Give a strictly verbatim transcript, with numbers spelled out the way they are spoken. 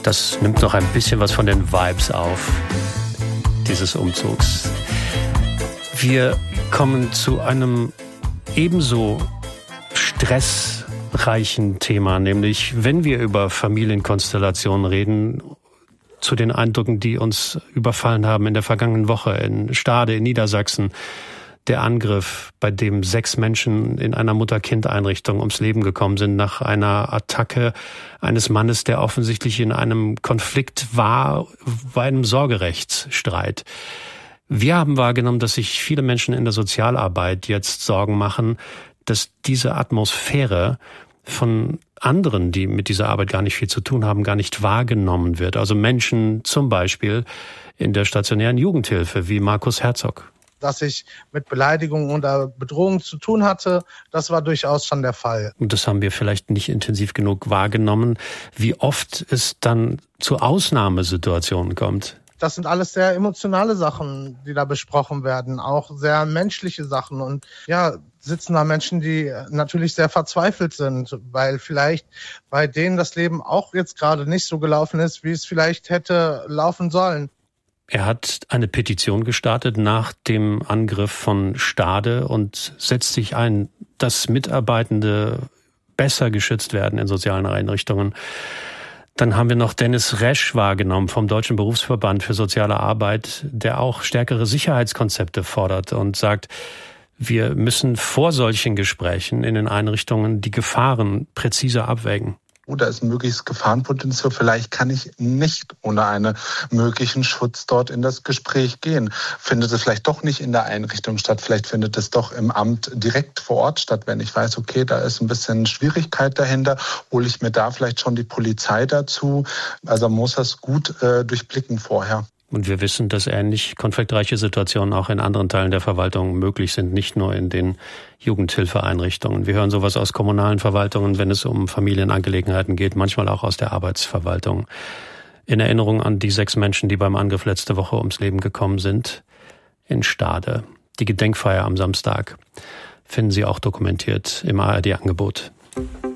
Das nimmt noch ein bisschen was von den Vibes auf, dieses Umzugs. Wir kommen zu einem ebenso stressreichen Thema, nämlich wenn wir über Familienkonstellationen reden, zu den Eindrücken, die uns überfallen haben in der vergangenen Woche in Stade in Niedersachsen. Der Angriff, bei dem sechs Menschen in einer Mutter-Kind-Einrichtung ums Leben gekommen sind nach einer Attacke eines Mannes, der offensichtlich in einem Konflikt war, bei einem Sorgerechtsstreit. Wir haben wahrgenommen, dass sich viele Menschen in der Sozialarbeit jetzt Sorgen machen, dass diese Atmosphäre von anderen, die mit dieser Arbeit gar nicht viel zu tun haben, gar nicht wahrgenommen wird. Also Menschen zum Beispiel in der stationären Jugendhilfe wie Markus Herzog. Dass ich mit Beleidigung oder Bedrohung zu tun hatte, das war durchaus schon der Fall. Und das haben wir vielleicht nicht intensiv genug wahrgenommen, wie oft es dann zu Ausnahmesituationen kommt. Das sind alles sehr emotionale Sachen, die da besprochen werden, auch sehr menschliche Sachen. Und ja, sitzen da Menschen, die natürlich sehr verzweifelt sind, weil vielleicht bei denen das Leben auch jetzt gerade nicht so gelaufen ist, wie es vielleicht hätte laufen sollen. Er hat eine Petition gestartet nach dem Angriff von Stade und setzt sich ein, dass Mitarbeitende besser geschützt werden in sozialen Einrichtungen. Dann haben wir noch Dennis Resch wahrgenommen vom Deutschen Berufsverband für soziale Arbeit, der auch stärkere Sicherheitskonzepte fordert und sagt, wir müssen vor solchen Gesprächen in den Einrichtungen die Gefahren präziser abwägen. Da ist ein mögliches Gefahrenpotenzial. Vielleicht kann ich nicht ohne einen möglichen Schutz dort in das Gespräch gehen. Findet es vielleicht doch nicht in der Einrichtung statt. Vielleicht findet es doch im Amt direkt vor Ort statt. Wenn ich weiß, okay, da ist ein bisschen Schwierigkeit dahinter, hole ich mir da vielleicht schon die Polizei dazu. Also man muss das gut äh, durchblicken vorher. Und wir wissen, dass ähnlich konfliktreiche Situationen auch in anderen Teilen der Verwaltung möglich sind, nicht nur in den Jugendhilfeeinrichtungen. Wir hören sowas aus kommunalen Verwaltungen, wenn es um Familienangelegenheiten geht, manchmal auch aus der Arbeitsverwaltung. In Erinnerung an die sechs Menschen, die beim Angriff letzte Woche ums Leben gekommen sind, in Stade. Die Gedenkfeier am Samstag finden Sie auch dokumentiert im A R D-Angebot.